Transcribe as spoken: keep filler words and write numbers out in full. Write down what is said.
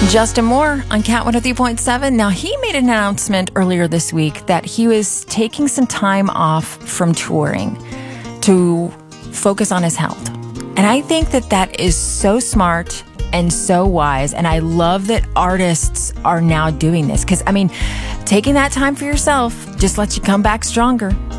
Justin Moore on Cat one oh three point seven. Now, he made an announcement earlier this week that he was taking some time off from touring to focus on his health. And I think that that is so smart and so wise. And I love that artists are now doing this because, I mean, taking that time for yourself just lets you come back stronger.